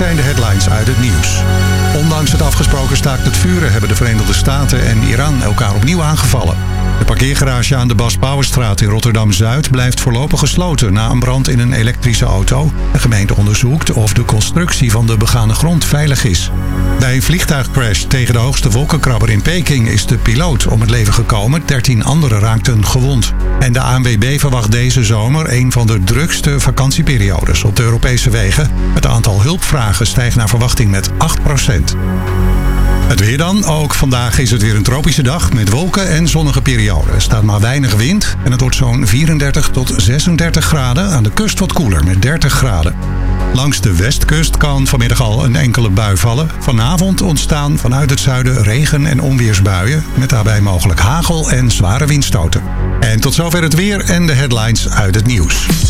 zijn de headlines uit het nieuws. Ondanks het afgesproken staakt het vuren hebben de Verenigde Staten en Iran elkaar opnieuw aangevallen. De parkeergarage aan de Bas Bouwenstraat in Rotterdam-Zuid blijft voorlopig gesloten na een brand in een elektrische auto. De gemeente onderzoekt of de constructie van de begane grond veilig is. Bij een vliegtuigcrash tegen de hoogste wolkenkrabber in Peking is de piloot om het leven gekomen. 13 anderen raakten gewond. En de ANWB verwacht deze zomer een van de drukste vakantieperiodes op de Europese wegen. Het aantal hulpvragen stijgt naar verwachting met 8%. Het weer dan. Ook vandaag is het weer een tropische dag met wolken en zonnige perioden. Er staat maar weinig wind en het wordt zo'n 34 tot 36 graden. Aan de kust wat koeler met 30 graden. Langs de westkust kan vanmiddag al een enkele bui vallen. Vanavond ontstaan vanuit het zuiden regen- en onweersbuien. Met daarbij mogelijk hagel en zware windstoten. En tot zover het weer en de headlines uit het nieuws.